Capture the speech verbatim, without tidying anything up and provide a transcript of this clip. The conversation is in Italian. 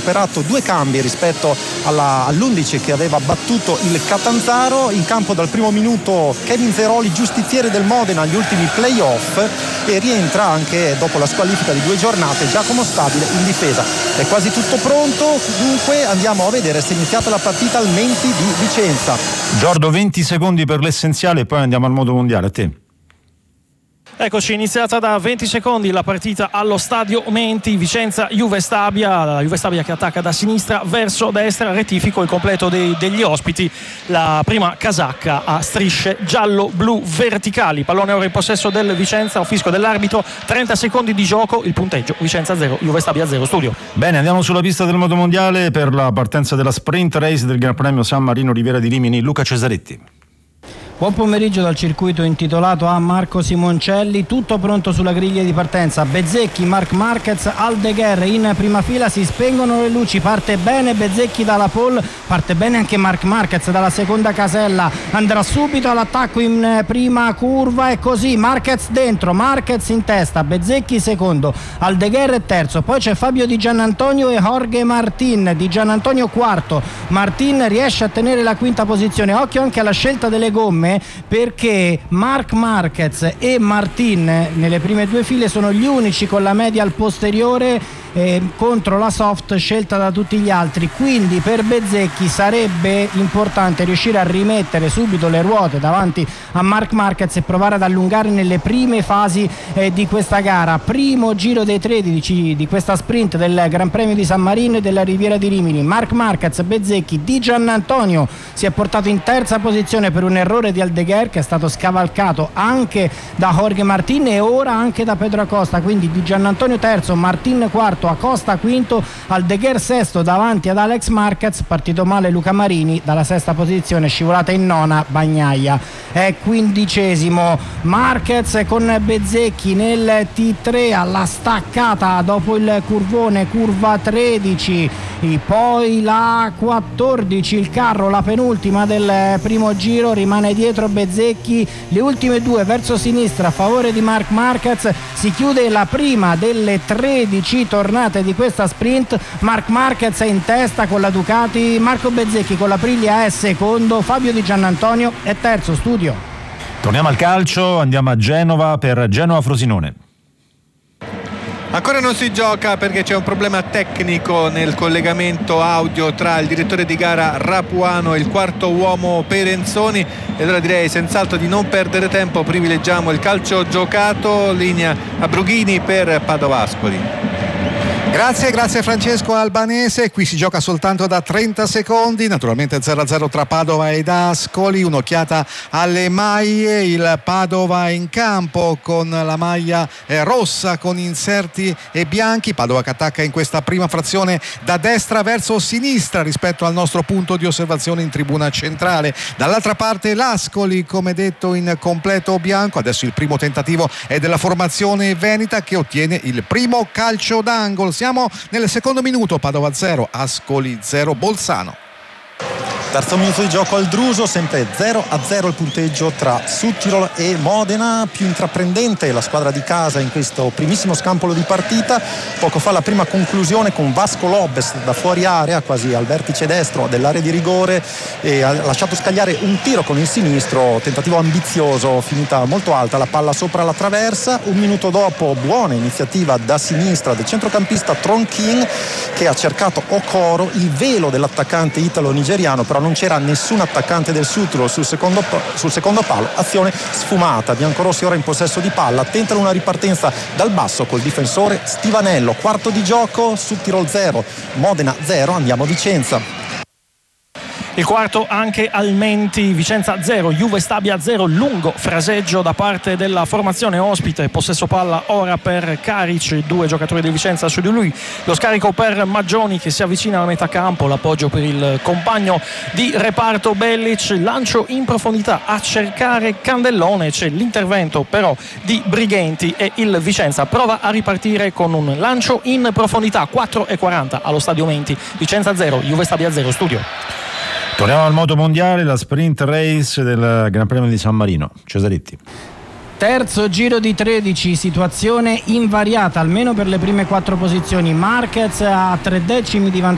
operato due cambi rispetto alla, all'undici che aveva battuto il Catanzaro. In campo dal primo minuto Kevin Zeroli, giustiziere del Modena agli ultimi playoff, e rientra anche dopo la squalifica di due giornate Giacomo Stabile in difesa. È quasi tutto pronto, dunque andiamo a vedere se è iniziata la partita al Menti di Vicenza. Giordo, venti secondi per l'essenziale e poi andiamo al modo mondiale. A te. Eccoci, iniziata da venti secondi la partita allo stadio Menti, Vicenza Juve Stabia, la Juve Stabia che attacca da sinistra verso destra. Rettifico il completo dei, degli ospiti: la prima casacca a strisce giallo-blu verticali, pallone ora in possesso del Vicenza, un fischio dell'arbitro, trenta secondi di gioco, il punteggio Vicenza zero, Juve Stabia zero. Studio. Bene, andiamo sulla pista del modo mondiale per la partenza della sprint race del Gran Premio San Marino Riviera di Rimini. Luca Cesaretti. Buon pomeriggio dal circuito intitolato a Marco Simoncelli, tutto pronto sulla griglia di partenza. Bezzecchi, Marc Marquez, Aldegher in prima fila, si spengono le luci, parte bene Bezzecchi dalla pole, parte bene anche Marc Marquez dalla seconda casella, andrà subito all'attacco in prima curva e così Marquez dentro, Marquez in testa, Bezzecchi secondo, Aldegher terzo, poi c'è Fabio Di Giannantonio e Jorge Martin, Di Giannantonio quarto, Martin riesce a tenere la quinta posizione. Occhio anche alla scelta delle gomme, perché Marc Marquez e Martin nelle prime due file sono gli unici con la media al posteriore eh, contro la soft scelta da tutti gli altri, quindi per Bezzecchi sarebbe importante riuscire a rimettere subito le ruote davanti a Marc Marquez e provare ad allungare nelle prime fasi eh, di questa gara. Primo giro dei tredici di questa sprint del Gran Premio di San Marino e della Riviera di Rimini. Marc Marquez, Bezzecchi, Di Giannantonio si è portato in terza posizione per un errore di Aldegher che è stato scavalcato anche da Jorge Martin e ora anche da Pedro Acosta, quindi Di Giannantonio terzo, Martin quarto, Acosta quinto, Aldegher sesto davanti ad Alex Marquez. Partito male Luca Marini, dalla sesta posizione scivolata in nona Bagnaia, è quindicesimo. Marquez con Bezzecchi nel T tre alla staccata dopo il curvone, curva tredici, e poi la quattordici, il carro, la penultima del primo giro, rimane dietro Bezzecchi, le ultime due verso sinistra a favore di Marc Marquez. Si chiude la prima delle tredici tornate di questa sprint. Marc Marquez è in testa con la Ducati, Marco Bezzecchi con la Aprilia è secondo, Fabio Di Giannantonio è terzo. Studio. Torniamo al calcio, andiamo a Genova per Genova-Frosinone. Ancora non si gioca perché c'è un problema tecnico nel collegamento audio tra il direttore di gara Rapuano e il quarto uomo Perenzoni, e allora direi senz'altro di non perdere tempo, privilegiamo il calcio giocato. Linea a Brughini per Padova-Ascoli. Grazie, grazie Francesco Albanese. Qui si gioca soltanto da trenta secondi, naturalmente zero a zero tra Padova ed Ascoli. Un'occhiata alle maglie, il Padova in campo con la maglia eh, rossa con inserti e bianchi. Padova che attacca in questa prima frazione da destra verso sinistra rispetto al nostro punto di osservazione in tribuna centrale. Dall'altra parte l'Ascoli, come detto, in completo bianco. Adesso il primo tentativo è della formazione veneta che ottiene il primo calcio d'angolo. Siamo nel secondo minuto, Padova zero, Ascoli zero, Bolzano. Terzo minuto di gioco al Druso, sempre zero a zero il punteggio tra Südtirol e Modena. Più intraprendente la squadra di casa in questo primissimo scampolo di partita. Poco fa la prima conclusione con Vasco Lobes da fuori area, quasi al vertice destro dell'area di rigore, e ha lasciato scagliare un tiro con il sinistro, tentativo ambizioso, finita molto alta la palla sopra la traversa. Un minuto dopo buona iniziativa da sinistra del centrocampista Tronchin, che ha cercato Okoro, il velo dell'attaccante italo-nigeriano, però non c'era nessun attaccante del Südtirol sul secondo, sul secondo palo. Azione sfumata, biancorossi ora in possesso di palla, tentano una ripartenza dal basso col difensore Stivanello. Quarto di gioco, Südtirol zero, Modena zero. Andiamo a Vicenza. Il quarto anche al Menti, Vicenza zero, Juve Stabia zero, lungo fraseggio da parte della formazione ospite, possesso palla ora per Caric, due giocatori di Vicenza su di lui, lo scarico per Maggioni che si avvicina alla metà campo, l'appoggio per il compagno di reparto Bellic, lancio in profondità a cercare Candellone, c'è l'intervento però di Brighenti e il Vicenza prova a ripartire con un lancio in profondità. Quattro e quaranta allo stadio Menti, Vicenza zero, Juve Stabia zero. Studio. Torniamo al moto mondiale, la sprint race del Gran Premio di San Marino. Cesaretti. Terzo giro di tredici, situazione invariata almeno per le prime quattro posizioni. Marquez a tre decimi di vantaggio